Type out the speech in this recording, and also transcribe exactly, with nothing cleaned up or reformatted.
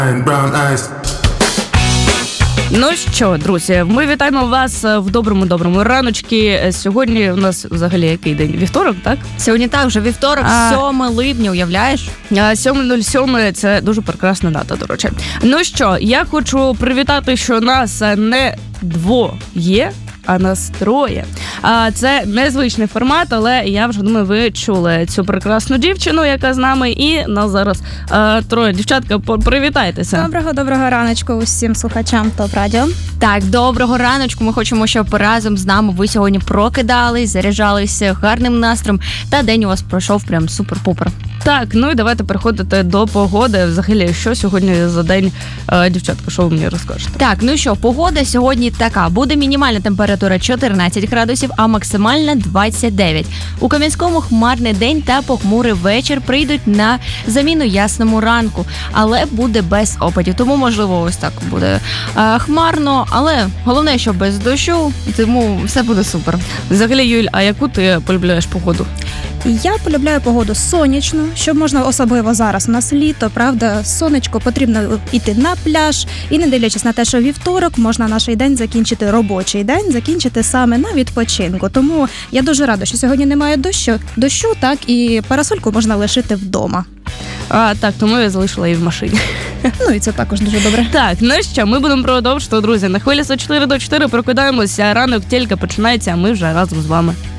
Brown eyes. Ну що, друзі, ми вітаємо вас в доброму-доброму раночки. Сьогодні у нас взагалі який день? Вівторок, так? Сьогодні так, вже вівторок, А... сьоме липня, уявляєш? сьоме нуль сім – це дуже прекрасна дата, до речі. Ну що, я хочу привітати, що нас не двоє, а нас троє. А це незвичний формат, але я вже думаю, ви чули цю прекрасну дівчину, яка з нами, і нас зараз а, троє. Дівчатка, привітайтеся. Доброго, доброго раночку усім слухачам ТОП Радіо. Так, доброго раночку. Ми хочемо, щоб разом з нами ви сьогодні прокидались, заряджалися гарним настроєм, та день у вас пройшов прям супер-пупер. Так, ну і давайте переходити до погоди. Взагалі, що сьогодні за день, а, дівчатка, що ви мені розкажете? Так, ну що, погода сьогодні така. Буде мінімальна температура чотирнадцять градусів, а максимальна двадцять дев'ять. У Кам'янському хмарний день та похмурий вечір прийдуть на заміну ясному ранку, але буде без опадів. Тому, можливо, ось так буде а, хмарно, але головне, що без дощу, тому все буде супер. Взагалі, Юль, а яку ти полюбляєш погоду? Я полюбляю погоду сонячну, щоб можна, особливо зараз у нас літо, правда, сонечко, потрібно йти на пляж, і не дивлячись на те, що вівторок, можна наш день закінчити, робочий день, закінчити саме на відпочинку. Тому я дуже рада, що сьогодні немає дощу, дощу, так, і парасольку можна лишити вдома. А, так, тому я залишила її в машині. Ну і це також дуже добре. Так, ну що, ми будемо продовжувати, друзі. На хвилі сто чотири до чотири прокидаємося, ранок тільки починається, а ми вже разом з вами.